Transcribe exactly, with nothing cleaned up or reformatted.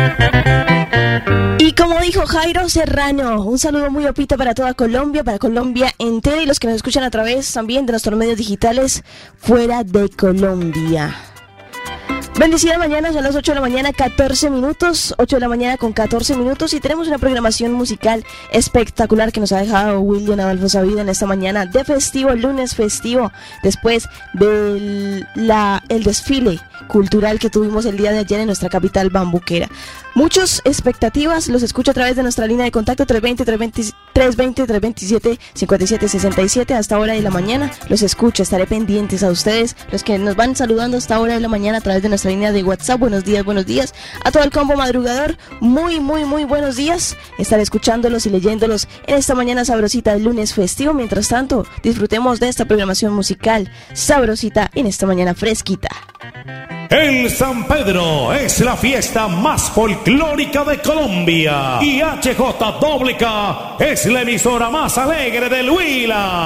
Y como dijo Jairo Serrano, un saludo muy opita para toda Colombia, para Colombia entera y los que nos escuchan a través también de nuestros medios digitales fuera de Colombia. Bendecida mañana, son las ocho de la mañana, catorce minutos, ocho de la mañana con catorce minutos y tenemos una programación musical espectacular que nos ha dejado William Adolfo Sabido en esta mañana de festivo, lunes festivo, después del la, el desfile cultural que tuvimos el día de ayer en nuestra capital bambuquera. Muchas expectativas, los escucho a través de nuestra línea de contacto tres veinte, tres veinte, tres veinte, tres veintisiete, cincuenta y siete sesenta y siete hasta hora de la mañana. Los escucho, estaré pendientes a ustedes, los que nos van saludando hasta hora de la mañana a través de nuestra línea de WhatsApp. Buenos días, buenos días a todo el combo madrugador. Muy, muy, muy buenos días. Estaré escuchándolos y leyéndolos en esta mañana sabrosita del lunes festivo. Mientras tanto, disfrutemos de esta programación musical sabrosita en esta mañana fresquita. El San Pedro es la fiesta más folclórica de Colombia y H J K K es la emisora más alegre del Huila.